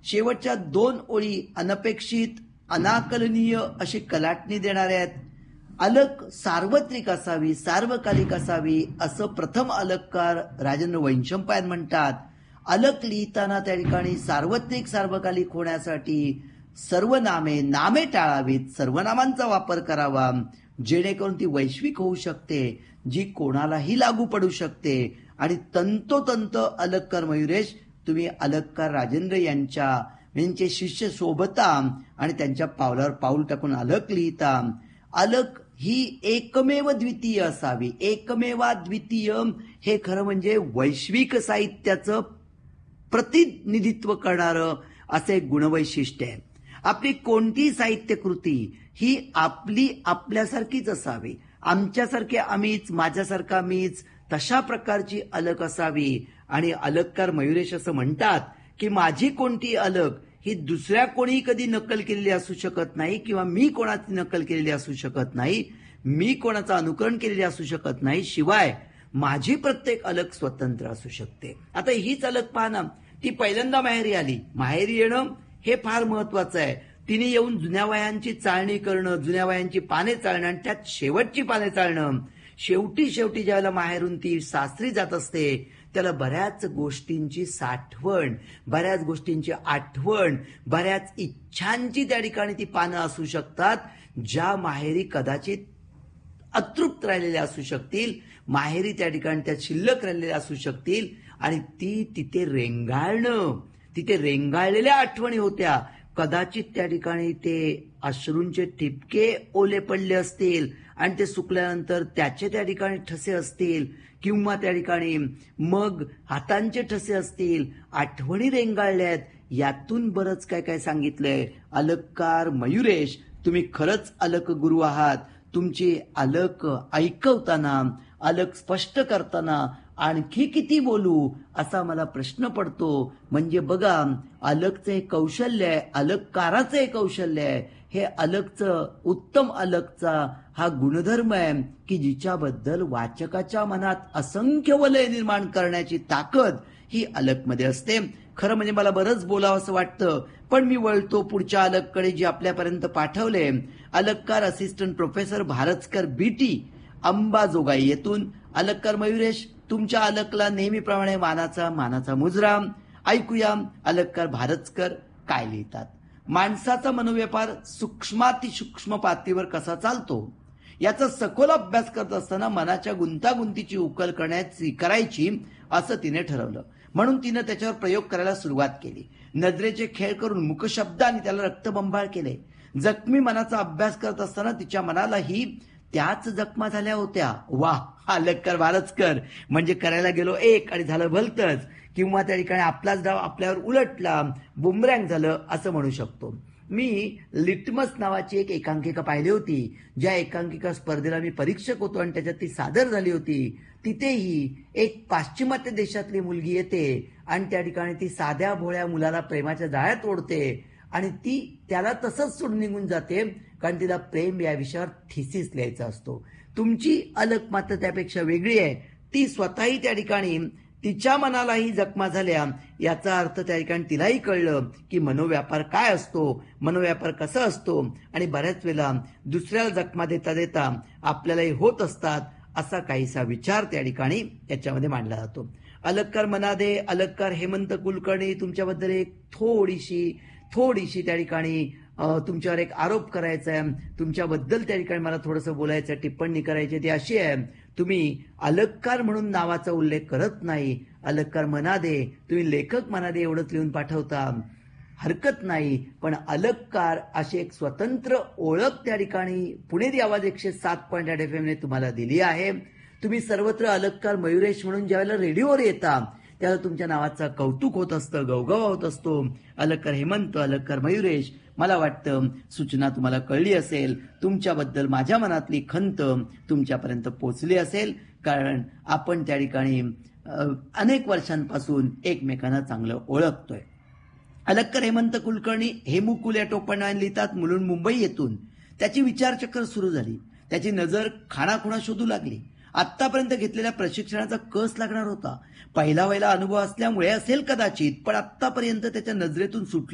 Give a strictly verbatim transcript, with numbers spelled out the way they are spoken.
शेवटच्या दोन ओळी अनपेक्षित अनाकलनीय अशी कलाटणी देणाऱ्या आहेत. अलक सार्वत्रिक असावी, सार्वकालिक असावी असं प्रथम अलककार राजेंद्र वैशंपायन म्हणतात. अलक लिहिताना त्या ठिकाणी सार्वत्रिक सार्वकालिक होण्यासाठी सर्वनामे नामे टाळावीत, सर्वनामांचा वापर करावा जेणेकरून ती वैश्विक होऊ शकते, जी कोणालाही लागू पडू शकते. आणि तंतोतंत अलककार मयुरेश तुम्ही अलककार राजेंद्र यांच्या यांचे शिष्य शोभता आणि त्यांच्या पावलावर पाऊल टाकून अलक लिहिता. अलक ही एकमेव द्वितीय असावी. एकमेवा द्वितीय हे खरं म्हणजे वैश्विक साहित्याचं प्रतिनिधित्व करणारं असे गुणवैशिष्ट्य आहे. आपली कोणती साहित्य कृती ही आपली आपल्यासारखीच असावी. आमच्यासारखे आम्हीच, माझ्यासारखा मीच, तशा प्रकारची अलक असावी. आणि अलककार मयुरेश असं म्हणतात की माझी कोणती अलक ही दुसऱ्या कोणी कधी नक्कल केलेली असू शकत नाही किंवा मी कोणाची नक्कल केलेली असू शकत नाही, मी कोणाचं अनुकरण केलेले असू शकत नाही. शिवाय माझी प्रत्येक अलक स्वतंत्र असू शकते. आता हीच अलक पहा ना, ती पहिल्यांदा माहेरी आली. माहेरी येणं हे फार महत्वाचं आहे. तिने येऊन जुन्या वयांची चाळणी करणं, जुन्या वयांची पाने चाळणं आणि त्यात शेवटची पाने चाळणं. शेवटी शेवटी ज्यावेळेला माहेरून ती सासरी जात असते त्याला बऱ्याच गोष्टींची साठवण, बऱ्याच गोष्टींची आठवण, बऱ्याच इच्छांची त्या ठिकाणी ती पानं असू शकतात, ज्या माहेरी कदाचित अतृप्त राहिलेल्या असू शकतील, माहेरी त्या ठिकाणी त्या शिल्लक राहिलेल्या असू शकतील. आणि ती तिथे रेंगाळणं, तिथे रेंगाळलेल्या आठवणी होत्या. कदाचित त्या ठिकाणी ते अश्रूंचे ठिपके ओले पडले असतील आणि ते सुकल्यानंतर त्याचे त्या ठिकाणी ठसे असतील किंवा त्या ठिकाणी मग हातांचे ठसे असतील. आठवणी रेंगाळल्या आहेत. यातून बरंच काय काय सांगितलंय. अलककार मयुरेश तुम्ही खरंच अलक गुरु आहात. तुमची अलक ऐकवताना, अलक स्पष्ट करताना आणखी किती बोलू असा मला प्रश्न पडतो. म्हणजे बघा, अलकचं हे कौशल्य आहे, अलककाराचं हे कौशल्य आहे. हे अलकचं, उत्तम अलकचा हा गुणधर्म आहे की जिच्याबद्दल वाचकाच्या मनात असंख्य वलय निर्माण करण्याची ताकद ही अलकमध्ये असते. खरं म्हणजे मला बरंच बोलावं असं वाटतं, पण मी वळतो पुढच्या अलककडे जी आपल्यापर्यंत पाठवले. अलककार असिस्टंट प्रोफेसर भारतकर बीटी अंबाजोगाई येथून. अलककार मयुरेश तुमच्या अलकला नेहमीप्रमाणे मानाचा मानाचा मुजरा. ऐकूया अलककार भारतकर काय लिहितात. माणसाचा मनोव्यापार सूक्ष्मातिसूक्ष्म पातळीवर कसा चालतो याचा सखोल अभ्यास करत असताना मनाच्या गुंतागुंतीची उकल करण्याची करायची असं तिने ठरवलं. म्हणून तिनं त्याच्यावर प्रयोग करायला सुरुवात केली. नजरेचे खेळ करून मुखशब्दाने त्याला रक्तबंबाळ केले. जखमी मनाचा अभ्यास करत असताना तिच्या मनालाही त्याच जखमा झाल्या होत्या. वाह, अलककार भारतकर म्हणजे करायला गेलो एक आणि झालं भलतंच, किंवा त्या ठिकाणी आपलाच डाव आपल्यावर उलटला, बुमरँग झालं असं म्हणू शकतो. मी लिटमस नावाची एक एकांकिका पाहिली होती. ज्या एकांकिका स्पर्धेला मी परीक्षक होतो आणि त्याच्यात ती सादर झाली होती. तिथेही एक पाश्चिमात्य देशातली मुलगी येते आणि त्या ठिकाणी ती साध्या भोळ्या मुलाला प्रेमाच्या जाळ्यात ओढते आणि ती त्याला तसंच सोडून निघून जाते, कारण तिला प्रेम या विषयावर थिसिस लिहायचा असतो. तुमची अलक मात्र त्यापेक्षा वेगळी आहे. ती स्वतःही त्या ठिकाणी तिच्या मनालाही जखमा झाल्या. याचा अर्थ त्या ठिकाणी तिलाही कळलं की मनोव्यापार काय असतो, मनोव्यापार कसा असतो, आणि बऱ्याच वेळेला दुसऱ्याला जखमा देता देता आपल्यालाही होत असतात असा काहीसा विचार त्या ठिकाणी याच्यामध्ये मांडला जातो. अलककार मनादे, अलककार हेमंत कुलकर्णी तुमच्याबद्दल एक थोडीशी थोडीशी त्या ठिकाणी तुमच्यावर एक आरोप करायचा आहे. तुमच्याबद्दल त्या ठिकाणी मला थोडंसं बोलायचं, टिप्पणी करायची. ती अशी आहे, तुम्ही अलककार म्हणून नावाचा उल्लेख करत नाही. अलककार मनादे, तुम्ही लेखक मनादे एवढंच लिहून पाठवता, हरकत नाही, पण अलककार अशी एक स्वतंत्र ओळख त्या ठिकाणी पुणेरी आवाज एकशे सात पॉईंट आठ एफ एम ने तुम्हाला दिली आहे. तुम्ही सर्वत्र अलककार मयुरेश म्हणून ज्यावेळेला रेडिओवर येता त्याला तुमच्या नावाचा कौतुक होत असतं, गवगवा होत असतो. अलककार हेमंत, अलककार मयुरेश, मला वाटतं सूचना तुम्हाला कळली असेल. तुमच्याबद्दल माझ्या मनातली खंत तुमच्यापर्यंत पोहोचली असेल, कारण आपण त्या ठिकाणी अनेक वर्षांपासून एकमेकांना चांगलं ओळखतोय. अलककार हेमंत कुलकर्णी हेमुकुल या टोपणनावाने लिहितात मुलुंड मुंबई येथून. त्याची विचारचक्र सुरू झाली. त्याची नजर खाणाखुणा शोधू लागली. आतापर्यंत घेतलेल्या प्रशिक्षणाचा कस लागणार होता. पहिला वहिला अनुभव असल्यामुळे असेल कदाचित, पण आतापर्यंत त्याच्या नजरेतून सुटली